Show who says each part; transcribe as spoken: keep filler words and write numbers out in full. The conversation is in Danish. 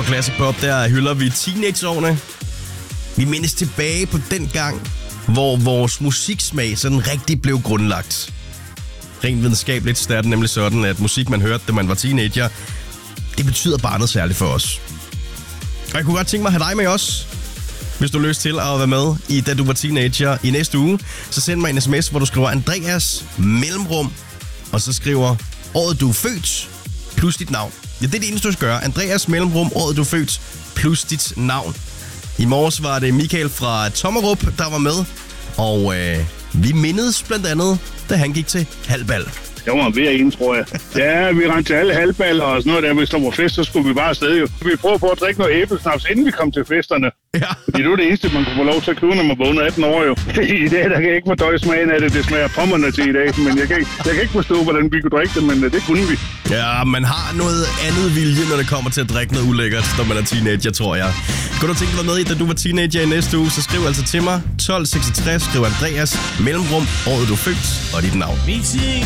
Speaker 1: Classic Pop, der hylder vi teenageårene. Vi mindes tilbage på den gang, hvor vores musiksmag sådan rigtig blev grundlagt. Rent videnskabeligt er det nemlig sådan, at musik, man hørte, da man var teenager, det betyder bare noget særligt for os. Og jeg kunne godt tænke mig at have dig med også, hvis du har lyst til at være med i Da du var teenager i næste uge. Så send mig en sms, hvor du skriver Andreas mellemrum, og så skriver året du er født plus dit navn. Ja, det er det eneste, du skal gøre. Andreas mellemrum, året du er født plus dit navn. I morges var det Michael fra Tommerup, der var med, og øh, vi mindedes blandt andet, da han gik til halvbal.
Speaker 2: Jeg var ved en, tror jeg. Ja, vi rendte til alle halvballer og sådan noget der. Hvis der var fest, så skulle vi bare afsted jo. Vi prøvede på at drikke noget æblesnaps, inden vi kom til festerne.
Speaker 1: Ja.
Speaker 2: Fordi det var det eneste, man kunne få lov til at købe, når man var under atten år jo. I dag, der kan jeg ikke fordøje smagen af det. Det smager pommerne til i dag. Men jeg kan, ikke, jeg kan ikke forstå, hvordan vi kunne drikke det, men det kunne vi.
Speaker 1: Ja, man har noget andet vilje, når det kommer til at drikke noget ulækkert, når man er teenager, tror jeg. Kunne du tænke dig med i, da du var teenager i næste uge, så skriv altså til mig. tolv seksogtres, skriv Andreas mellemrum, året du er født og dit navn.